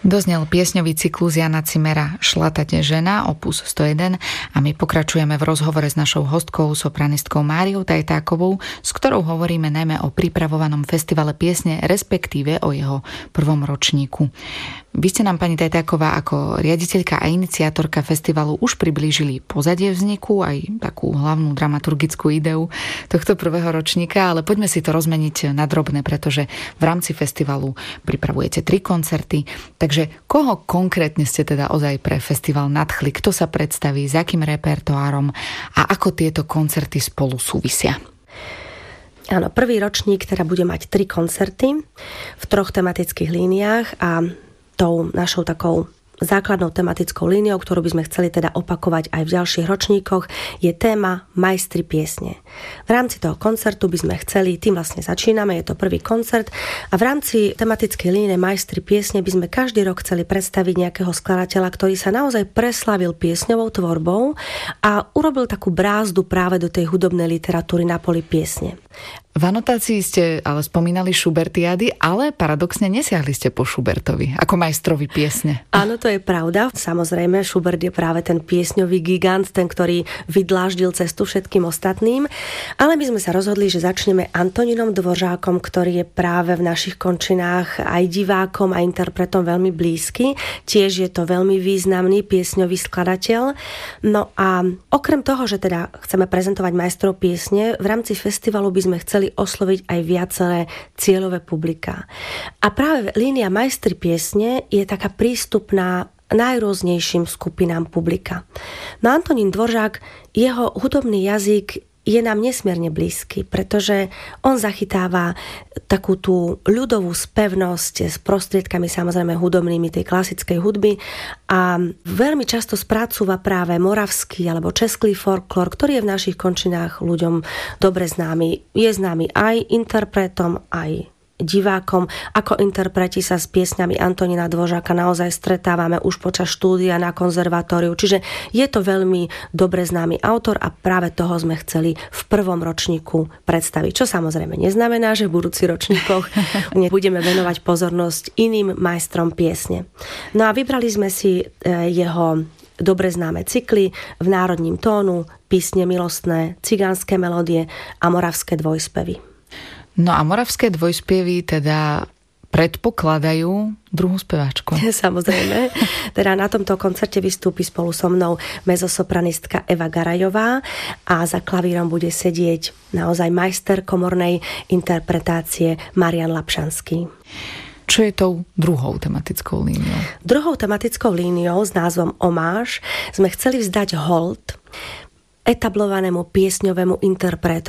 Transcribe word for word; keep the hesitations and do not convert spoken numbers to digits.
Doznel piesňový cyklus Jana Zimmera Šlatate žena, opus sto jeden, a my pokračujeme v rozhovore s našou hostkou, sopranistkou Máriou Tajtákovou, s ktorou hovoríme najmä o pripravovanom festivale piesne, respektíve o jeho prvom ročníku. Vy ste nám, pani Tajtáková, ako riaditeľka a iniciátorka festivalu už priblížili pozadie vzniku, aj takú hlavnú dramaturgickú ideu tohto prvého ročníka, ale poďme si to rozmeniť na drobné, pretože v rámci festivalu pripravujete tri koncerty. Takže koho konkrétne ste teda ozaj pre festival nadchli? Kto sa predstaví, s akým repertoárom a ako tieto koncerty spolu súvisia? Áno, prvý ročník teda bude mať tri koncerty v troch tematických líniách a tou našou takou základnou tematickou líniou, ktorú by sme chceli teda opakovať aj v ďalších ročníkoch, je téma Majstri piesne. V rámci toho koncertu by sme chceli, tým vlastne začíname, je to prvý koncert, a v rámci tematickej línie Majstri piesne by sme každý rok chceli predstaviť nejakého skladateľa, ktorý sa naozaj preslavil piesňovou tvorbou a urobil takú brázdu práve do tej hudobnej literatúry na poli piesne. V anotácii ste ale spomínali Schubertiády, ale paradoxne nesiahli ste po Schubertovi, ako majstrovi piesne. Áno, to je pravda. Samozrejme, Schubert je práve ten piesňový gigant, ten, ktorý vydláždil cestu všetkým ostatným. Ale my sme sa rozhodli, že začneme Antonínom Dvořákom, ktorý je práve v našich končinách aj divákom a interpretom veľmi blízky. Tiež je to veľmi významný piesňový skladateľ. No a okrem toho, že teda chceme prezentovať majstrov piesne, v rámci festivalu by sme chceli osloviť aj viaceré cieľové publiká. A práve línia Majstri piesne je taká prístupná najrôznejším skupinám publika. No Antonín Dvořák, jeho hudobný jazyk je nám nesmierne blízky, pretože on zachytáva takú tú ľudovú spevnosť s prostriedkami samozrejme hudobnými tej klasickej hudby a veľmi často spracúva práve moravský alebo český folklór, ktorý je v našich končinách ľuďom dobre známy. Je známy aj interpretom, aj divákom. Ako interpreti sa s piesňami Antonína Dvořáka naozaj stretávame už počas štúdia na konzervatóriu. Čiže je to veľmi dobre známy autor a práve toho sme chceli v prvom ročníku predstaviť. Čo samozrejme neznamená, že v budúcich ročníkoch budeme venovať pozornosť iným majstrom piesne. No a vybrali sme si jeho dobre známe cykly V národním tónu, Písne milostné, Cigánske melódie a Moravské dvojspevy. No a Moravské dvojspievy teda predpokladajú druhú speváčku. Samozrejme. Teda na tomto koncerte vystúpi spolu so mnou mezosopranistka Eva Garajová a za klavírom bude sedieť naozaj majster komornej interpretácie Marian Lapšanský. Čo je tou druhou tematickou líniou? Druhou tematickou líniou s názvom Omáž sme chceli vzdať hold etablovanému piesňovému interpretu